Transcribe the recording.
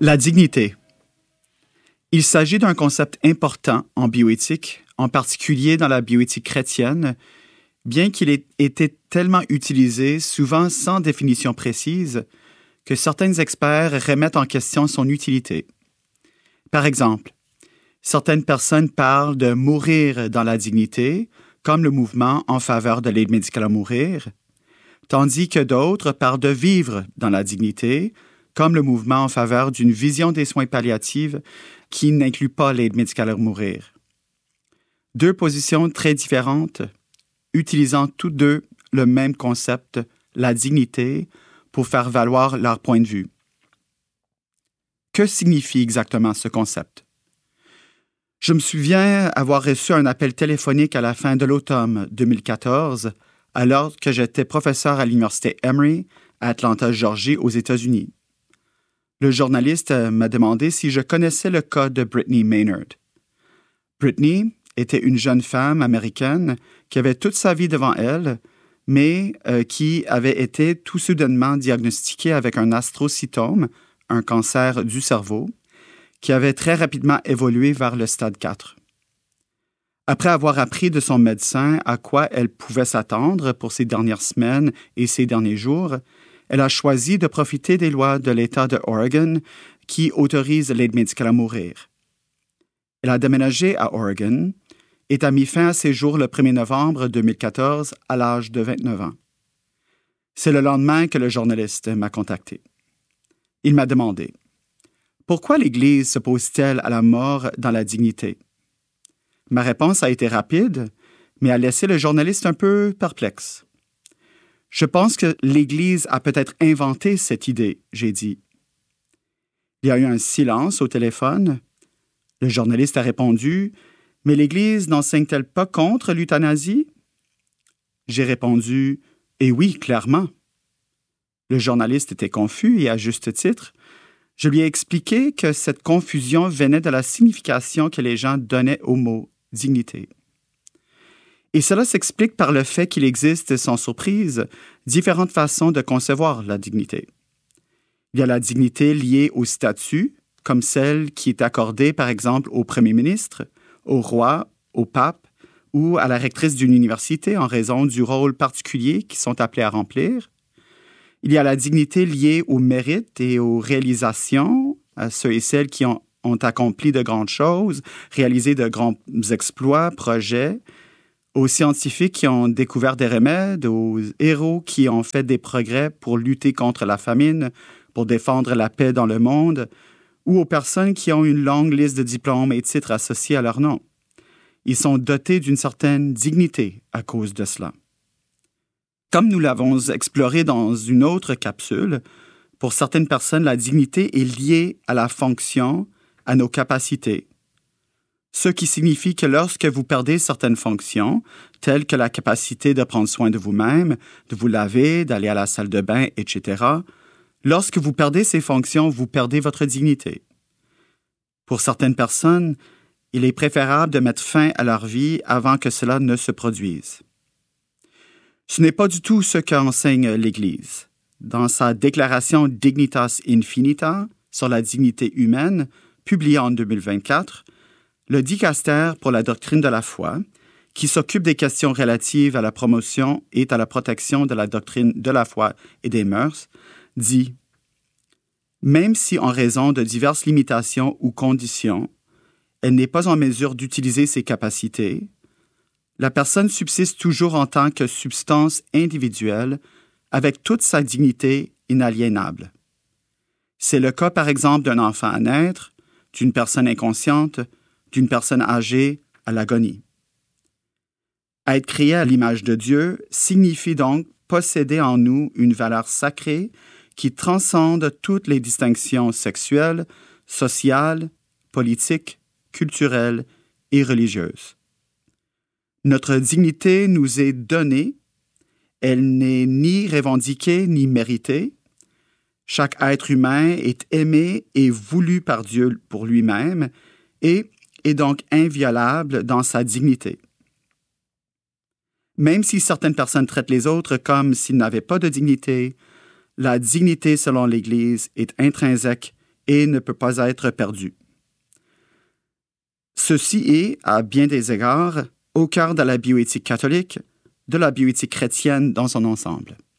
La dignité. Il s'agit d'un concept important en bioéthique, en particulier dans la bioéthique chrétienne, bien qu'il ait été tellement utilisé, souvent sans définition précise, que certains experts remettent en question son utilité. Par exemple, certaines personnes parlent de mourir dans la dignité, comme le mouvement en faveur de l'aide médicale à mourir, tandis que d'autres parlent de vivre dans la dignité, comme le mouvement en faveur d'une vision des soins palliatifs qui n'inclut pas l'aide médicale à mourir. Deux positions très différentes, utilisant toutes deux le même concept, la dignité, pour faire valoir leur point de vue. Que signifie exactement ce concept? Je me souviens avoir reçu un appel téléphonique à la fin de l'automne 2014, alors que j'étais professeur à l'Université Emory à Atlanta, Georgie, aux États-Unis. Le journaliste m'a demandé si je connaissais le cas de Brittany Maynard. Brittany était une jeune femme américaine qui avait toute sa vie devant elle, mais qui avait été tout soudainement diagnostiquée avec un astrocytome, un cancer du cerveau, qui avait très rapidement évolué vers le stade 4. Après avoir appris de son médecin à quoi elle pouvait s'attendre pour ces dernières semaines et ces derniers jours, elle a choisi de profiter des lois de l'État de Oregon qui autorisent l'aide médicale à mourir. Elle a déménagé à Oregon et a mis fin à ses jours le 1er novembre 2014 à l'âge de 29 ans. C'est le lendemain que le journaliste m'a contacté. Il m'a demandé « Pourquoi l'Église s'oppose-t-elle à la mort dans la dignité ?» Ma réponse a été rapide, mais a laissé le journaliste un peu perplexe. Je pense que l'Église a peut-être inventé cette idée, j'ai dit. Il y a eu un silence au téléphone. Le journaliste a répondu « Mais l'Église n'enseigne-t-elle pas contre l'euthanasie ?» J'ai répondu « Eh oui, clairement. » Le journaliste était confus et à juste titre. Je lui ai expliqué que cette confusion venait de la signification que les gens donnaient au mot « dignité ». Et cela s'explique par le fait qu'il existe, sans surprise, différentes façons de concevoir la dignité. Il y a la dignité liée au statut, comme celle qui est accordée, par exemple, au premier ministre, au roi, au pape ou à la rectrice d'une université en raison du rôle particulier qu'ils sont appelés à remplir. Il y a la dignité liée au mérite et aux réalisations, à ceux et celles qui ont accompli de grandes choses, réalisé de grands exploits, projets, aux scientifiques qui ont découvert des remèdes, aux héros qui ont fait des progrès pour lutter contre la famine, pour défendre la paix dans le monde, ou aux personnes qui ont une longue liste de diplômes et titres associés à leur nom. Ils sont dotés d'une certaine dignité à cause de cela. Comme nous l'avons exploré dans une autre capsule, pour certaines personnes, la dignité est liée à la fonction, à nos capacités. Ce qui signifie que lorsque vous perdez certaines fonctions, telles que la capacité de prendre soin de vous-même, de vous laver, d'aller à la salle de bain, etc., lorsque vous perdez ces fonctions, vous perdez votre dignité. Pour certaines personnes, il est préférable de mettre fin à leur vie avant que cela ne se produise. Ce n'est pas du tout ce qu'enseigne l'Église. Dans sa déclaration Dignitas Infinita sur la dignité humaine, publiée en 2024, le dicaster pour la doctrine de la foi, qui s'occupe des questions relatives à la promotion et à la protection de la doctrine de la foi et des mœurs, dit « Même si en raison de diverses limitations ou conditions, elle n'est pas en mesure d'utiliser ses capacités, la personne subsiste toujours en tant que substance individuelle avec toute sa dignité inaliénable. C'est le cas par exemple d'un enfant à naître, d'une personne inconsciente, d'une personne âgée à l'agonie. Être créé à l'image de Dieu signifie donc posséder en nous une valeur sacrée qui transcende toutes les distinctions sexuelles, sociales, politiques, culturelles et religieuses. Notre dignité nous est donnée, elle n'est ni revendiquée ni méritée. Chaque être humain est aimé et voulu par Dieu pour lui-même et est donc inviolable dans sa dignité. Même si certaines personnes traitent les autres comme s'ils n'avaient pas de dignité, la dignité selon l'Église est intrinsèque et ne peut pas être perdu. Ceci est, à bien des égards, au cœur de la bioéthique catholique, de la bioéthique chrétienne dans son ensemble.